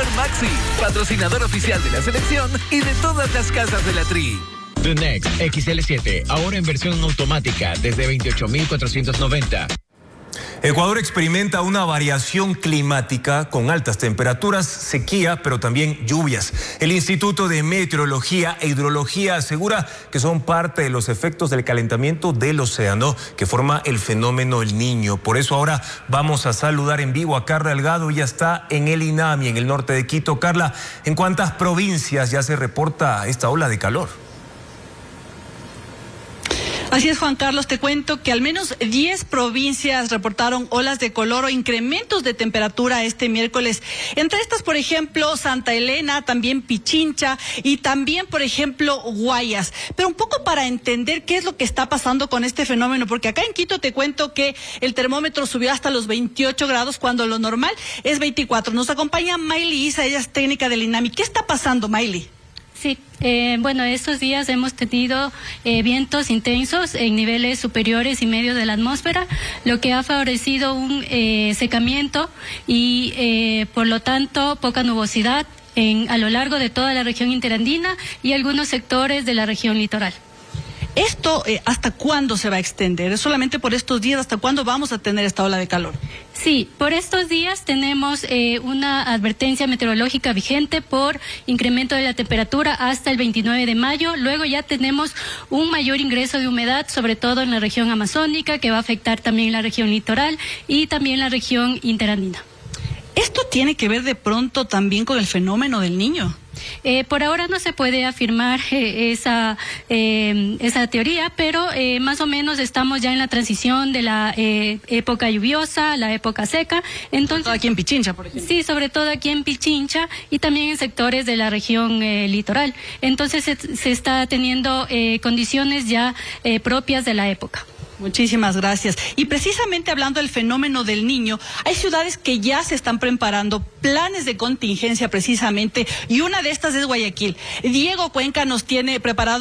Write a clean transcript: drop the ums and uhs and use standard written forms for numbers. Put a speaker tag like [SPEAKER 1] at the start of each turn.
[SPEAKER 1] Super Maxi, patrocinador oficial de la selección y de todas las casas de la Tri.
[SPEAKER 2] The Next XL7, ahora en versión automática desde 28,490.
[SPEAKER 3] Ecuador experimenta una variación climática con altas temperaturas, sequía, pero también lluvias. El Instituto de Meteorología e Hidrología asegura que son parte de los efectos del calentamiento del océano que forma el fenómeno El Niño. Por eso ahora vamos a saludar en vivo a Carla Delgado. Ella está en el INAMI, en el norte de Quito. Carla, ¿en cuántas provincias ya se reporta esta ola de calor?
[SPEAKER 4] Así es, Juan Carlos, te cuento que al menos 10 provincias reportaron olas de calor o incrementos de temperatura este miércoles. Entre estas, por ejemplo, Santa Elena, también Pichincha y también, por ejemplo, Guayas. Pero un poco para entender qué es lo que está pasando con este fenómeno, porque acá en Quito te cuento que el termómetro subió hasta los 28 grados cuando lo normal es 24. Nos acompaña Mayli Isa, ella es técnica del INAMI. ¿Qué está pasando, Mayli?
[SPEAKER 5] Sí, bueno, estos días hemos tenido vientos intensos en niveles superiores y medios de la atmósfera, lo que ha favorecido un secamiento y por lo tanto poca nubosidad a lo largo de toda la región interandina y algunos sectores de la región litoral.
[SPEAKER 4] ¿Esto hasta cuándo se va a extender? ¿Es solamente por estos días? ¿Hasta cuándo vamos a tener esta ola de calor?
[SPEAKER 5] Sí, por estos días tenemos una advertencia meteorológica vigente por incremento de la temperatura hasta el 29 de mayo. Luego ya tenemos un mayor ingreso de humedad, sobre todo en la región amazónica, que va a afectar también la región litoral y también la región interandina.
[SPEAKER 4] ¿Esto tiene que ver de pronto también con el fenómeno del Niño?
[SPEAKER 5] Por ahora no se puede afirmar esa teoría, pero más o menos estamos ya en la transición de la época lluviosa, la época seca. Entonces, sobre
[SPEAKER 4] todo aquí en Pichincha, por ejemplo.
[SPEAKER 5] Sí, sobre todo aquí en Pichincha y también en sectores de la región litoral. Entonces se está teniendo condiciones ya propias de la época.
[SPEAKER 4] Muchísimas gracias. Y precisamente hablando del fenómeno del Niño, hay ciudades que ya se están preparando planes de contingencia precisamente, y una de estas es Guayaquil. Diego Cuenca nos tiene preparado